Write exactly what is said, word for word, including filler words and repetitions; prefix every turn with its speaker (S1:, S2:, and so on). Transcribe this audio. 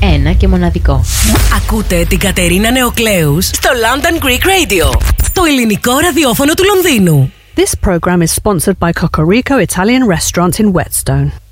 S1: Ένα και μοναδικό.
S2: Ακούτε την Κατερίνα Νεοκλέους στο London Greek Radio, το ελληνικό ραδιόφωνο του Λονδίνου.
S3: This program is sponsored by Cocorico Italian Restaurant in Whetstone.